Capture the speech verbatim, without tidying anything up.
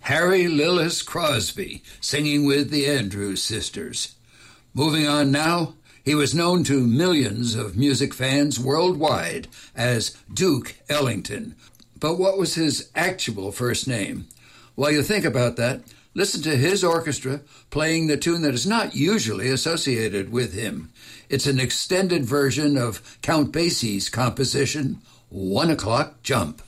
Harry Lillis Crosby, singing with the Andrews Sisters. Moving on now, he was known to millions of music fans worldwide as Duke Ellington. But what was his actual first name? While you think about that, listen to his orchestra playing the tune that is not usually associated with him. It's an extended version of Count Basie's composition, One O'Clock Jump.